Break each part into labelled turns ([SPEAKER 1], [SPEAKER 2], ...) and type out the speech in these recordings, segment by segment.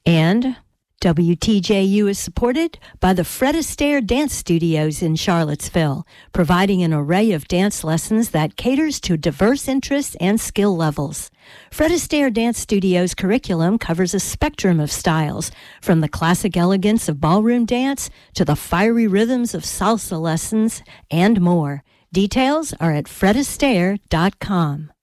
[SPEAKER 1] And WTJU is supported by the Fred Astaire Dance Studios in Charlottesville, providing an array of dance lessons that caters to diverse interests and skill levels. Fred Astaire Dance Studios curriculum covers a spectrum of styles, from the classic elegance of ballroom dance to the fiery rhythms of salsa lessons and more. Details are at fredastaire.com.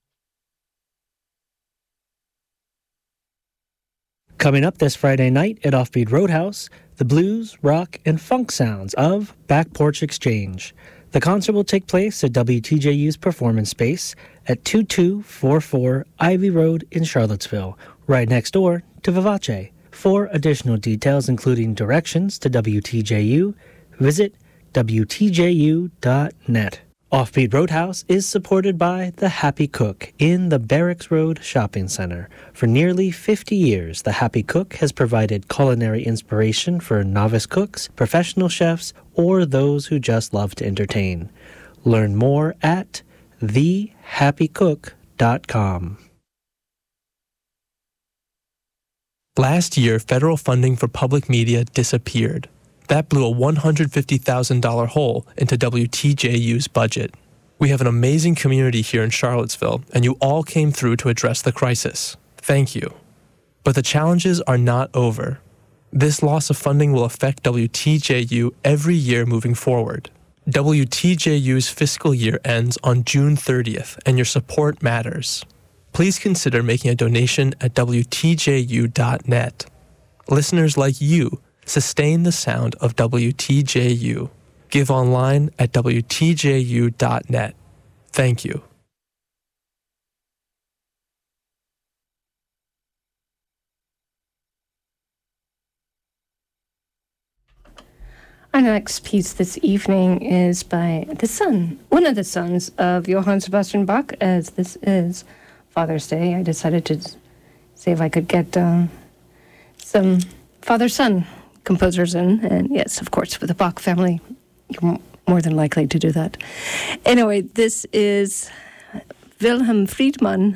[SPEAKER 2] Coming up this Friday night at Offbeat Roadhouse, the blues, rock, and funk sounds of Back Porch Exchange. The concert will take place at WTJU's performance space at 2244 Ivy Road in Charlottesville, right next door to Vivace. For additional details, including directions to WTJU, visit WTJU.net. Offbeat Roadhouse is supported by The Happy Cook in the Barracks Road Shopping Center. For nearly 50 years, The Happy Cook has provided culinary inspiration for novice cooks, professional chefs, or those who just love to entertain. Learn more at thehappycook.com.
[SPEAKER 3] Last year, federal funding for public media disappeared. That blew a $150,000 hole into WTJU's budget. We have an amazing community here in Charlottesville, and you all came through to address the crisis. Thank you. But the challenges are not over. This loss of funding will affect WTJU every year moving forward. WTJU's fiscal year ends on June 30th, and your support matters. Please consider making a donation at WTJU.net. Listeners like you sustain the sound of WTJU. Give online at WTJU.net. Thank you.
[SPEAKER 4] Our next piece this evening is by the son, one of the sons of Johann Sebastian Bach, as this is Father's Day. I decided to see if I could get some father-son composers in, and yes, of course, with the Bach family, you're more than likely to do that. Anyway, this is Wilhelm Friedmann,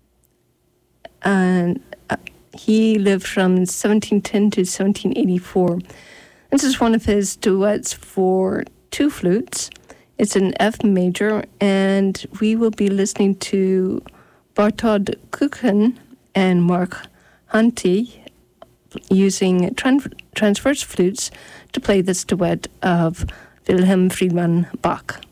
[SPEAKER 4] and he lived from 1710 to 1784. This is one of his duets for two flutes. It's in F major, and we will be listening to Barthold Kuchen and Mark Hunty using transverse flutes to play this duet of Wilhelm Friedmann Bach.